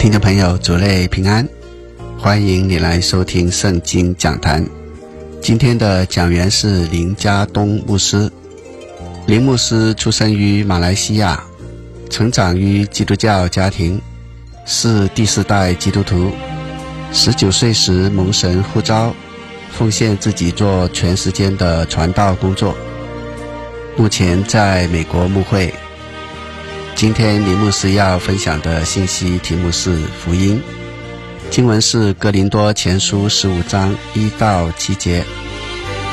听众朋友，主内平安，欢迎你来收听圣经讲坛。今天的讲员是林家东牧师。林牧师出生于马来西亚，成长于基督教家庭，是第4代基督徒。19岁时蒙神呼召，奉献自己做全时间的传道工作。目前在美国牧会。今天林牧师要分享的信息题目是福音，经文是哥林多前书15章1到7节。